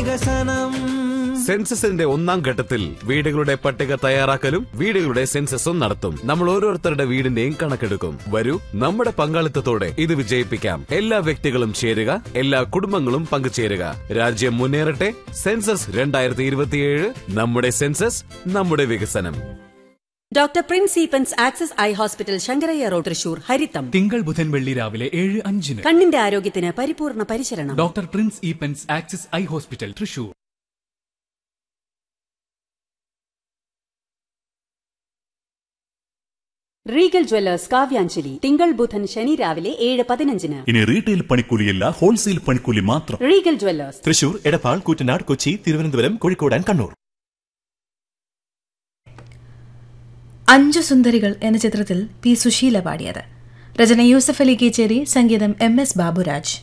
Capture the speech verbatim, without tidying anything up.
വികസനം. സെൻസസിന്റെ ഒന്നാം ഘട്ടത്തിൽ വീടുകളുടെ പട്ടിക തയ്യാറാക്കലും വീടുകളുടെ സെൻസസും നടത്തും. നമ്മൾ ഓരോരുത്തരുടെ വീടിന്റെയും കണക്കെടുക്കും. വരൂ, നമ്മുടെ പങ്കാളിത്തത്തോടെ ഇത് വിജയിപ്പിക്കാം. എല്ലാ വ്യക്തികളും ചേരുക, എല്ലാ കുടുംബങ്ങളും പങ്കുചേരുക. രാജ്യം മുന്നേറട്ടെ. സെൻസസ് രണ്ടായിരത്തി ഇരുപത്തിയേഴ്. നമ്മുടെ സെൻസസ്, നമ്മുടെ വികസനം. Doctor Prince Eappen's access eye hospital, Sankaraiah road, Thrissur. ഹരിതം തിങ്കൾ ബുധൻ വെള്ളി രാവിലെ ഏഴ് അഞ്ചിന്. കണ്ണിന്റെ ആരോഗ്യത്തിന് പരിപൂർണ പരിചരണം. Doctor Prince Eappen's access eye hospital, Thrissur. Regal Jewellers Kavyanjali, തിങ്കൾ ബുധൻ ശനി രാവിലെ ഏഴ് പതിനഞ്ചിന്. ഇനി റീറ്റെയിൽ പണിക്കൂലിയല്ല, ഹോൾസെയിൽ പണിക്കൂലി മാത്രം. Regal Jewellers, Thrissur, Edappal, Koottanad, Kochi, Thiruvananthapuram, Kozhikode and Kannur. അഞ്ചു സുന്ദരികൾ എന്ന ചിത്രത്തിൽ പി സുശീല പാടിയത്. രചന യൂസഫ് അലി കേച്ചേരി, സംഗീതം എം എസ് ബാബുരാജ്.